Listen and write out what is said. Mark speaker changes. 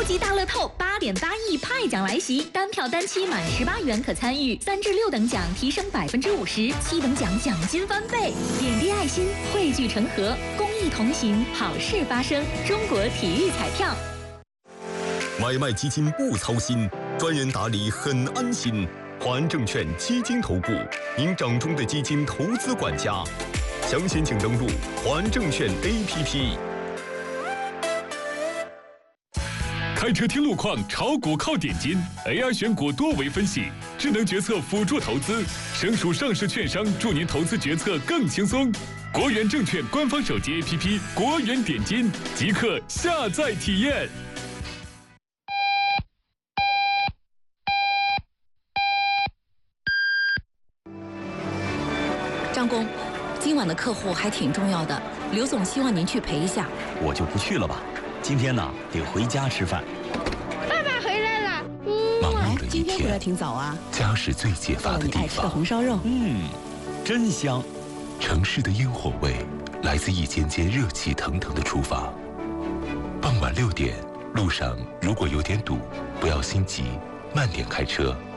Speaker 1: 超级大乐透8.8亿派奖来袭，单票单期满18元可参与，3至6等奖提升50%，7等奖奖金翻倍。点滴爱心，汇聚成河，公益同行，好事发生。中国体育彩票。
Speaker 2: 买卖基金不操心，专人打理很安心。华安证券基金投顾，您掌中的基金投资管家。详情请登录华安证券 APP。
Speaker 3: 开车听路况，炒股靠点金 ，AI 选股多维分析，智能决策辅助投资，省属上市券商助您投资决策更轻松。国元证券官方手机 APP 国元点金，即刻下载体验。
Speaker 4: 张工，今晚的客户还挺重要的，刘总希望您去陪一下。
Speaker 5: 我就不去了吧，今天呢得回家吃饭。
Speaker 6: 爸爸回来了。
Speaker 7: 忙碌的一
Speaker 4: 今天回来
Speaker 7: 天，
Speaker 4: 挺早啊。
Speaker 7: 家是最解乏的地
Speaker 4: 你爱吃的
Speaker 7: 方。
Speaker 4: 红烧肉。
Speaker 5: 真香。
Speaker 7: 城市的烟火味来自一间间热气腾腾的厨房。傍晚6点，路上如果有点堵，不要心急，慢点开车。